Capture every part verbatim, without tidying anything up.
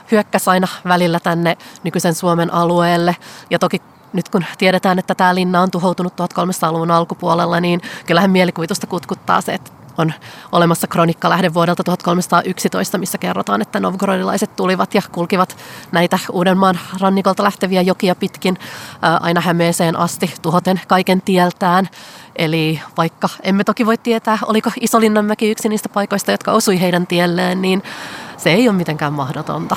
hyökkäsi aina välillä tänne nykyisen Suomen alueelle. Ja toki nyt kun tiedetään, että tämä linna on tuhoutunut tuhatkolmesataaluvun alkupuolella, niin kyllähän mielikuvitusta kutkuttaa se, että on olemassa kronikkalähde vuodelta tuhatkolmesataayksitoista, missä kerrotaan, että novgorodilaiset tulivat ja kulkivat näitä Uudenmaan rannikolta lähteviä jokia pitkin ää, aina Hämeeseen asti tuhoten kaiken tieltään. Eli vaikka emme toki voi tietää, oliko Isolinnanmäki yksi niistä paikoista, jotka osui heidän tielleen, niin se ei ole mitenkään mahdotonta.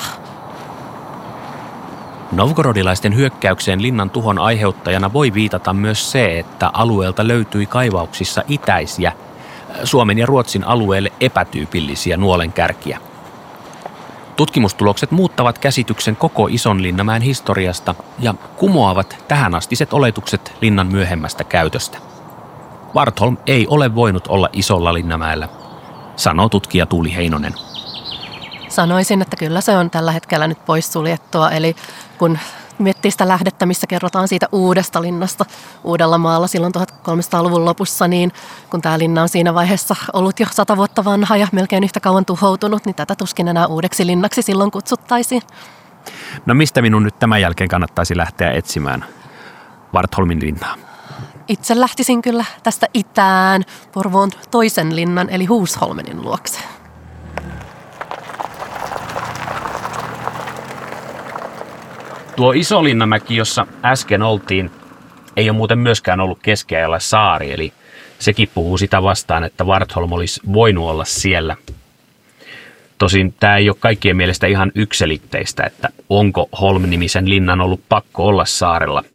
Novgorodilaisten hyökkäykseen linnan tuhon aiheuttajana voi viitata myös se, että alueelta löytyi kaivauksissa itäisiä, Suomen ja Ruotsin alueelle epätyypillisiä nuolenkärkiä. Tutkimustulokset muuttavat käsityksen koko Isonlinnamäen historiasta ja kumoavat tähänastiset oletukset linnan myöhemmästä käytöstä. Wartholm ei ole voinut olla Isolla Linnanmäellä, sanoo tutkija Tuuli Heinonen. Sanoisin, että kyllä se on tällä hetkellä nyt poissuljettua, eli kun miettii sitä lähdettä, missä kerrotaan siitä uudesta linnasta Uudellamaalla silloin tuhatkolmesataaluvun lopussa, niin kun tämä linna on siinä vaiheessa ollut jo sata vuotta vanha ja melkein yhtä kauan tuhoutunut, niin tätä tuskin enää uudeksi linnaksi silloin kutsuttaisiin. No mistä minun nyt tämän jälkeen kannattaisi lähteä etsimään Wartholmin linnaa? Itse lähtisin kyllä tästä itään Porvoon toisen linnan eli Huusholmenin luokse. Tuo Isolinnanmäki, jossa äsken oltiin, ei ole muuten myöskään ollut keskiajalla saari, eli sekin puhuu sitä vastaan, että Wartholm olisi voinut olla siellä. Tosin tämä ei ole kaikkien mielestä ihan yksiselitteistä, että onko Holm-nimisen linnan ollut pakko olla saarella.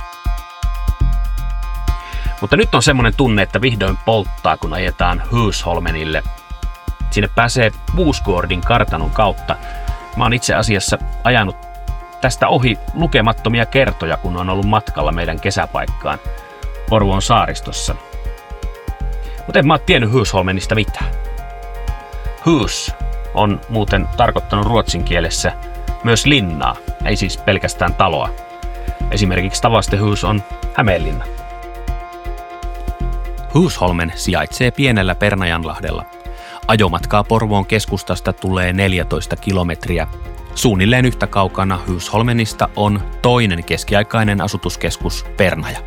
Mutta nyt on semmoinen tunne, että vihdoin polttaa, kun ajetaan Huusholmenille. Sinne pääsee Buusgårdin kartanon kautta. Mä oon itse asiassa ajanut tästä ohi lukemattomia kertoja, kun on ollut matkalla meidän kesäpaikkaan Porvoon saaristossa. Mutta en mä oon tiennyt Huusholmenista mitään. Hus on muuten tarkoittanut ruotsin kielessä myös linnaa, ei siis pelkästään taloa. Esimerkiksi Tavastehus on Hämeenlinna. Huusholmen sijaitsee pienellä Pernajanlahdella. Ajomatkaa Porvoon keskustasta tulee neljätoista kilometriä. Suunnilleen yhtä kaukana Huusholmenista on toinen keskiaikainen asutuskeskus Pernaja.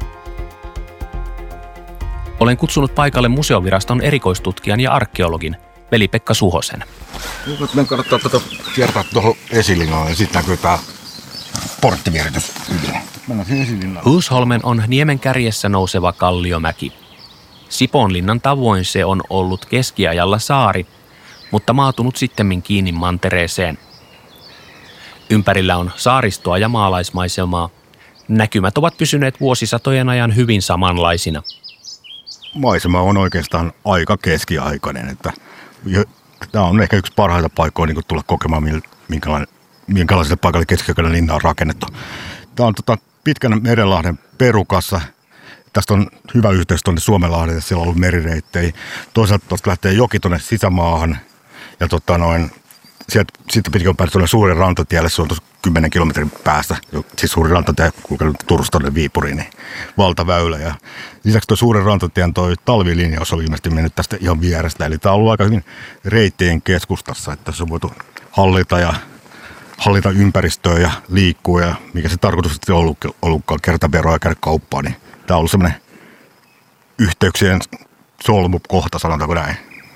Olen kutsunut paikalle museoviraston erikoistutkijan ja arkeologin Veli-Pekka Suhosen. Nyt meidän kannattaa tätä kiertää tuohon Esilinnaan ja sitten näkyy tämä porttivieritys yli. Mennään siihen Esilinnaan. Huusholmen on niemen kärjessä nouseva kalliomäki. Sipoonlinnan tavoin se on ollut keskiajalla saari, mutta maatunut sittemmin kiinni mantereeseen. Ympärillä on saaristoa ja maalaismaisemaa. Näkymät ovat pysyneet vuosisatojen ajan hyvin samanlaisina. Maisema on oikeastaan aika keskiaikainen, että tämä on ehkä yksi parhaita paikkoja niin tulla kokemaan, minkälaiselle paikalle keskiaikainen linna on rakennettu. Tämä on tota, pitkän Merenlahden perukassa. Tästä on hyvä yhteys tuonne Suomenlahdelle, siellä on ollut merireittejä. Toisaalta tuosta lähtee joki tuonne sisämaahan ja tota noin, sieltä sitten pitkin on päässyt tuonne Suuren rantatielle, se on tuossa kymmenen kilometrin päästä. Siis Suuri rantatie kulkenut Turusta tuonne Viipuriin, niin valtaväylä. Ja lisäksi tuo Suuren rantatien toi talvilinjaus on ilmeisesti mennyt tästä ihan vierestä. Eli tämä on ollut aika hyvin reittien keskustassa, että se on voitu hallita ja hallita ympäristöä ja liikkua. Ja mikä se tarkoitus on ollut, ollutkaan kerta veroa ja käydä kauppaa, niin tämä on ollut semmoinen yhteyksien solmukohta, sanotaanko näin.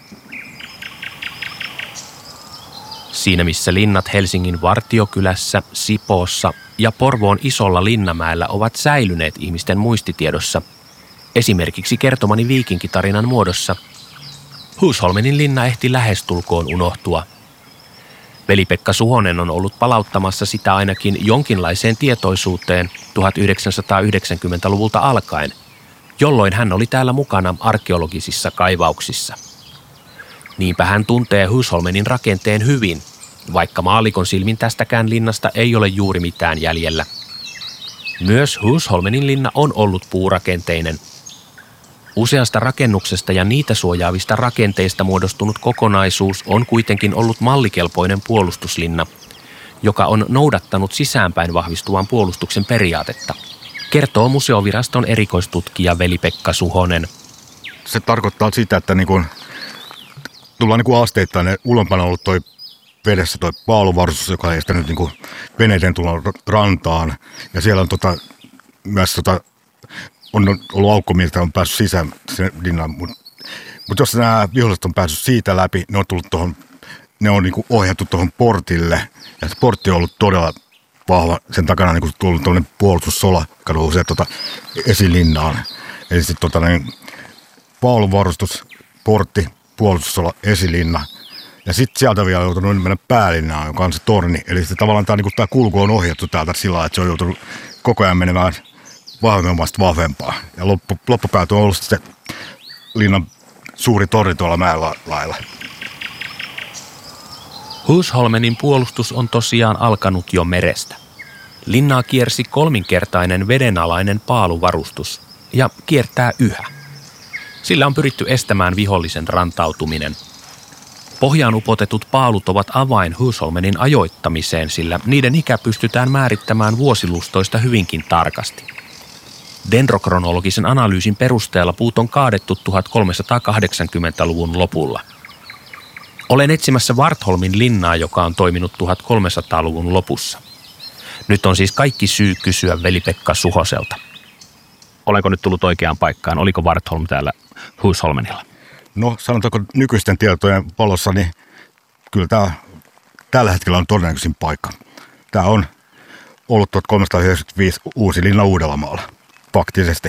Siinä missä linnat Helsingin Vartiokylässä, Sipoossa ja Porvoon Isolla Linnanmäellä ovat säilyneet ihmisten muistitiedossa, esimerkiksi kertomani viikinkitarinan muodossa, Huusholmenin linna ehti lähestulkoon unohtua. Veli-Pekka Suhonen on ollut palauttamassa sitä ainakin jonkinlaiseen tietoisuuteen tuhatyhdeksänsataayhdeksänkymmentäluvulta alkaen, jolloin hän oli täällä mukana arkeologisissa kaivauksissa. Niinpä hän tuntee Huusholmenin rakenteen hyvin, vaikka maallikon silmin tästäkään linnasta ei ole juuri mitään jäljellä. Myös Huusholmenin linna on ollut puurakenteinen. Useasta rakennuksesta ja niitä suojaavista rakenteista muodostunut kokonaisuus on kuitenkin ollut mallikelpoinen puolustuslinna, joka on noudattanut sisäänpäin vahvistuvan puolustuksen periaatetta, kertoo museoviraston erikoistutkija Veli-Pekka Suhonen. Se tarkoittaa sitä, että niin kuin tullaan niin kuin asteittain, ulempana on ollut toi vedessä toi paaluvarustus, joka ei estänyt niin veneiden tulla rantaan. Ja siellä on tota, myös tota, on ollut aukko, miltä on päässyt sisään sen linnaan. Mutta mut jos nämä viholliset on päässyt siitä läpi, ne on tullut tohon, ne on niin kuin ohjattu tuohon portille. Ja se portti on ollut todella vahva. Sen takana on niin tullut tuollainen puolustussola, joka nousee tota esilinnaan. Eli sitten tota, niin, paaluvarustus, portti, puolustussola, esilinna. Ja sitten sieltä vielä on joutunut mennä päälinnaan, joka on se torni. Eli sitten tavallaan tämä, niin tämä kulku on ohjattu täältä sillä lailla, että se on joutunut koko ajan menemään vahvemmasta vahvempaa. Ja loppu, loppupäät on ollut se linnan suuri torni tuolla mäellä lailla. Husholmenin puolustus on tosiaan alkanut jo merestä. Linnaa kiersi kolminkertainen vedenalainen paaluvarustus ja kiertää yhä. Sillä on pyritty estämään vihollisen rantautuminen. Pohjaan upotetut paalut ovat avain Husholmenin ajoittamiseen, sillä niiden ikä pystytään määrittämään vuosilustoista hyvinkin tarkasti. Dendrokronologisen analyysin perusteella puut on kaadettu tuhatkolmesataakahdeksankymmentäluvun lopulla. Olen etsimässä Wartholmin linnaa, joka on toiminut tuhatkolmesataaluvun lopussa. Nyt on siis kaikki syy kysyä veli-Pekka Suhoselta. Olenko nyt tullut oikeaan paikkaan? Oliko Wartholm täällä Husholmenilla? No sanotaanko nykyisten tietojen valossa, niin kyllä tämä tällä hetkellä on todennäköisin paikka. Tämä on ollut tuhatkolmesataayhdeksänkymmentäviisi uusi linna Uudellamaalla, faktisesti.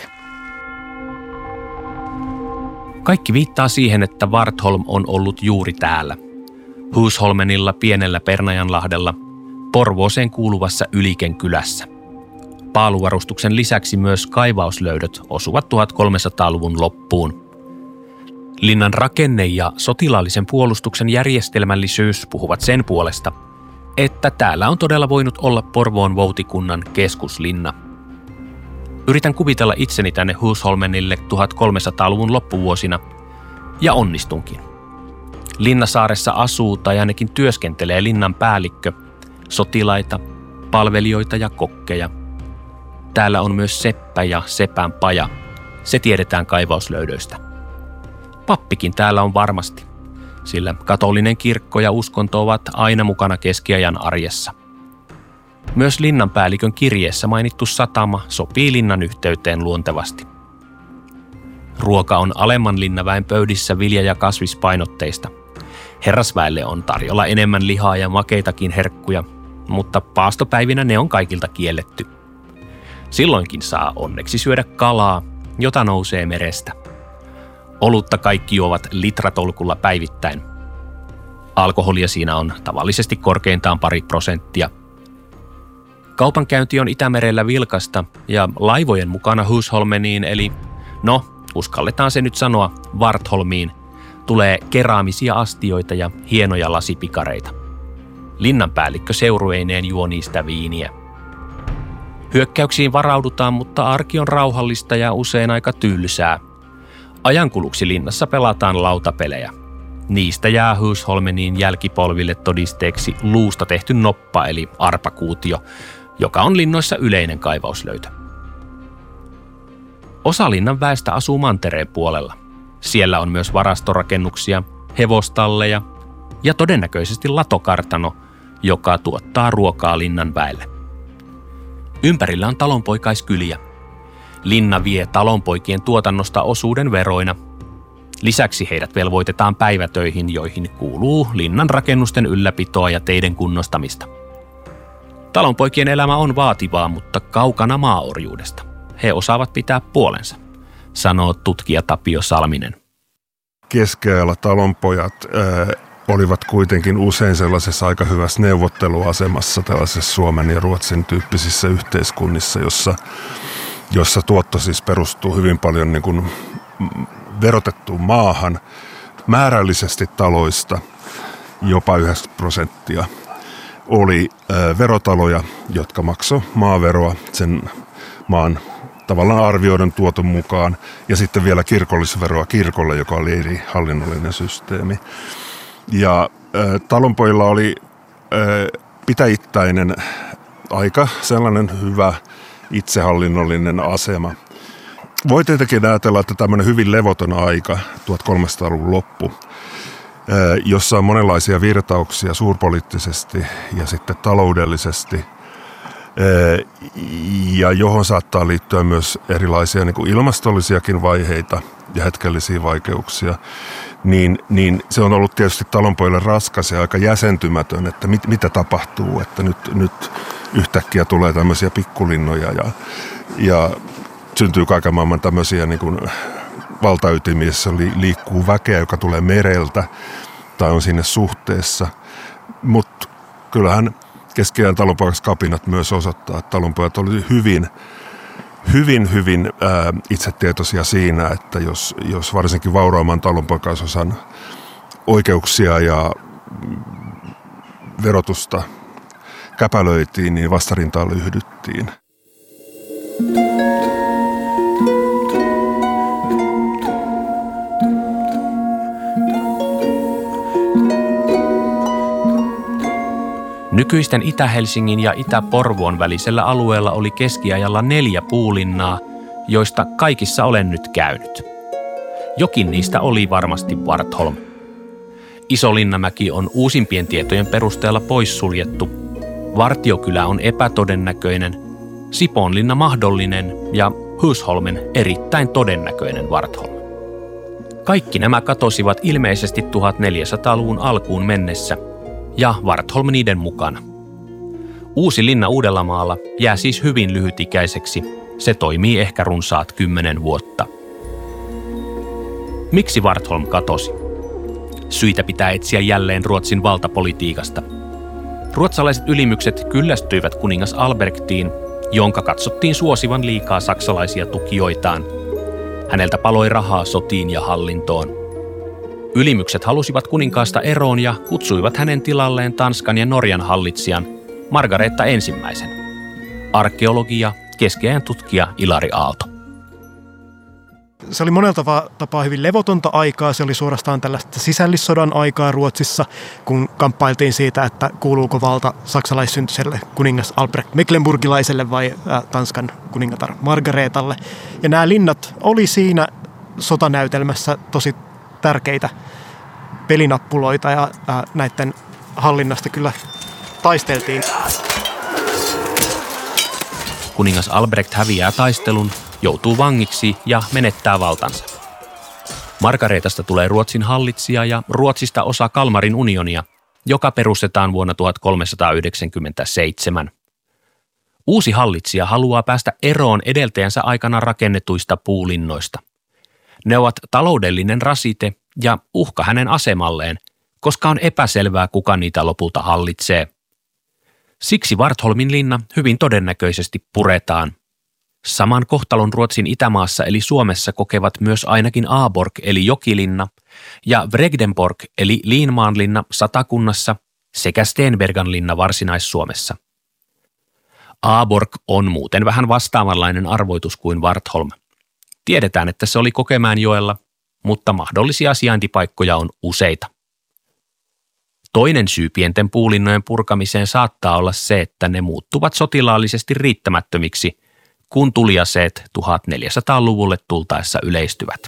Kaikki viittaa siihen, että Wartholm on ollut juuri täällä. Husholmenilla pienellä Pernajanlahdella, Porvooseen kuuluvassa Yliken kylässä. Paaluvarustuksen lisäksi myös kaivauslöydöt osuvat tuhatkolmesataaluvun loppuun. Linnan rakenne ja sotilaallisen puolustuksen järjestelmällisyys puhuvat sen puolesta, että täällä on todella voinut olla Porvoon voutikunnan keskuslinna. Yritän kuvitella itseni tänne Husholmenille tuhatkolmesataaluvun loppuvuosina, ja onnistunkin. Linnasaaressa asuu tai ainakin työskentelee linnan päällikkö, sotilaita, palvelijoita ja kokkeja. Täällä on myös seppä ja sepän paja. Se tiedetään kaivauslöydöistä. Pappikin täällä on varmasti, sillä katolinen kirkko ja uskonto ovat aina mukana keskiajan arjessa. Myös linnanpäällikön kirjeessä mainittu satama sopii linnan yhteyteen luontevasti. Ruoka on alemman linnaväen pöydissä vilja- ja kasvispainotteista. Herrasväelle on tarjolla enemmän lihaa ja makeitakin herkkuja, mutta paastopäivinä ne on kaikilta kielletty. Silloinkin saa onneksi syödä kalaa, jota nousee merestä. Olutta kaikki juovat litratolkulla päivittäin. Alkoholia siinä on tavallisesti korkeintaan pari prosenttia. Kaupankäynti on Itämerellä vilkasta ja laivojen mukana Husholmeniin, eli no, uskalletaan se nyt sanoa, Wartholmiin, tulee keraamisia astioita ja hienoja lasipikareita. Linnanpäällikkö seurueineen juo niistä viiniä. Hyökkäyksiin varaudutaan, mutta arki on rauhallista ja usein aika tylsää. Ajankuluksi linnassa pelataan lautapelejä. Niistä jää Husholmeniin jälkipolville todisteeksi luusta tehty noppa eli arpakuutio, joka on linnoissa yleinen kaivauslöytö. Osa linnan väestä asuu mantereen puolella. Siellä on myös varastorakennuksia, hevostalleja ja todennäköisesti latokartano, joka tuottaa ruokaa linnan väelle. Ympärillä on talonpoikaiskyliä. Linna vie talonpoikien tuotannosta osuuden veroina. Lisäksi heidät velvoitetaan päivätöihin, joihin kuuluu linnan rakennusten ylläpitoa ja teiden kunnostamista. Talonpoikien elämä on vaativaa, mutta kaukana maaorjuudesta. He osaavat pitää puolensa, sanoo tutkija Tapio Salminen. Keskiajalla talonpojat ää, olivat kuitenkin usein sellaisessa aika hyvässä neuvotteluasemassa tällaisessa Suomen ja Ruotsin tyyppisissä yhteiskunnissa, jossa, jossa tuotto siis perustuu hyvin paljon niin kuin verotettuun maahan, määrällisesti taloista jopa yhdeksänkymmentä prosenttia oli ää, verotaloja, jotka maksoi maaveroa sen maan tavallaan arvioiden tuoton mukaan, ja sitten vielä kirkollisveroa kirkolle, joka oli eri hallinnollinen systeemi. Ja ä, talonpojilla oli ä, pitäjittäinen aika sellainen hyvä itsehallinnollinen asema. Voi tietenkin ajatella, että tämmöinen hyvin levoton aika, tuhatkolmesataaluvun loppu, jossa on monenlaisia virtauksia suurpoliittisesti ja sitten taloudellisesti, ja johon saattaa liittyä myös erilaisia niin kuin ilmastollisiakin vaiheita ja hetkellisiä vaikeuksia, niin, niin se on ollut tietysti talonpojille raskas ja aika jäsentymätön, että mit, mitä tapahtuu, että nyt, nyt yhtäkkiä tulee tämmöisiä pikkulinnoja ja, ja syntyy kaiken maailman tämmöisiä niin kuin valtaytimiä, jossa liikkuu väkeä, joka tulee mereltä tai on sinne suhteessa, mutta kyllähän keskiajan talonpoikaiskapinat myös osoittaa, että talonpojat olivat hyvin, hyvin, hyvin ää, itsetietoisia siinä, että jos, jos varsinkin vauraamman talonpoikaisosan oikeuksia ja verotusta käpälöitiin, niin vastarintaan lyhdyttiin. Nykyisten Itä-Helsingin ja Itä-Porvoon välisellä alueella oli keskiajalla neljä puulinnaa, joista kaikissa olen nyt käynyt. Jokin niistä oli varmasti Wartholm. Iso-Linnamäki on uusimpien tietojen perusteella poissuljettu. Vartiokylä on epätodennäköinen, Sipoonlinna mahdollinen ja Husholmen erittäin todennäköinen Wartholm. Kaikki nämä katosivat ilmeisesti tuhatneljäsataaluvun alkuun mennessä, ja Wartholm niiden mukana. Uusi linna Uudellamaalla jää siis hyvin lyhytikäiseksi. Se toimii ehkä runsaat kymmenen vuotta. Miksi Wartholm katosi? Syitä pitää etsiä jälleen Ruotsin valtapolitiikasta. Ruotsalaiset ylimykset kyllästyivät kuningas Albertiin, jonka katsottiin suosivan liikaa saksalaisia tukijoitaan. Häneltä paloi rahaa sotiin ja hallintoon. Ylimykset halusivat kuninkaasta eroon ja kutsuivat hänen tilalleen Tanskan ja Norjan hallitsijan Margareetta ensimmäisen. Arkeologi ja keskiajan tutkija Ilari Aalto. Se oli monella tapaa hyvin levotonta aikaa. Se oli suorastaan tällaista sisällissodan aikaa Ruotsissa, kun kamppailtiin siitä, että kuuluuko valta saksalaissyntyiselle kuningas Albrecht Mecklenburgilaiselle vai äh, Tanskan kuningatar Margareetalle. Ja nämä linnat oli siinä sotanäytelmässä tosi tärkeitä pelinappuloita ja äh, näiden hallinnasta kyllä taisteltiin. Kuningas Albrecht häviää taistelun, joutuu vangiksi ja menettää valtansa. Margareetasta tulee Ruotsin hallitsija ja Ruotsista osa Kalmarin unionia, joka perustetaan vuonna tuhatkolmesataayhdeksänkymmentäseitsemän. Uusi hallitsija haluaa päästä eroon edeltäjänsä aikana rakennetuista puulinnoista. Ne ovat taloudellinen rasite ja uhka hänen asemalleen, koska on epäselvää, kuka niitä lopulta hallitsee. Siksi Wartholmin linna hyvin todennäköisesti puretaan. Saman kohtalon Ruotsin Itämaassa eli Suomessa kokevat myös ainakin Aaborg eli jokilinna ja Vregdenborg eli Liinmaanlinna Satakunnassa sekä Stenberganlinna Varsinais-Suomessa. Aaborg on muuten vähän vastaavanlainen arvoitus kuin Wartholm. Tiedetään, että se oli Kokemäenjoella, mutta mahdollisia sijaintipaikkoja on useita. Toinen syy pienten puulinnojen purkamiseen saattaa olla se, että ne muuttuvat sotilaallisesti riittämättömiksi, kun tuliaseet tuhatneljäsataaluvulle tultaessa yleistyvät.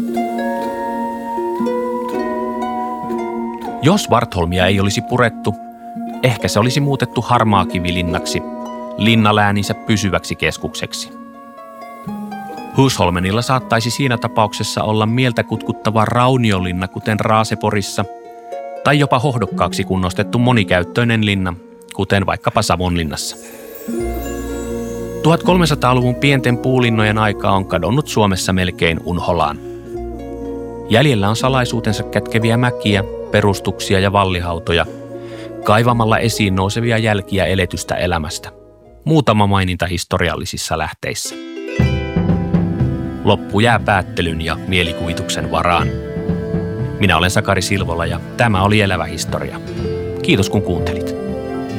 Jos Wartholmia ei olisi purettu, ehkä se olisi muutettu harmaakivilinnaksi, linnalääninsä pysyväksi keskukseksi. Husholmenilla saattaisi siinä tapauksessa olla mieltä kutkuttava rauniolinna, kuten Raaseporissa, tai jopa hohdokkaaksi kunnostettu monikäyttöinen linna, kuten vaikkapa Savonlinnassa. tuhatkolmesataaluvun pienten puulinnojen aika on kadonnut Suomessa melkein unholaan. Jäljellä on salaisuutensa kätkeviä mäkiä, perustuksia ja vallihautoja, kaivamalla esiin nousevia jälkiä eletystä elämästä. Muutama maininta historiallisissa lähteissä. Loppu jää päättelyn ja mielikuvituksen varaan. Minä olen Sakari Silvola ja tämä oli Elävä historia. Kiitos kun kuuntelit.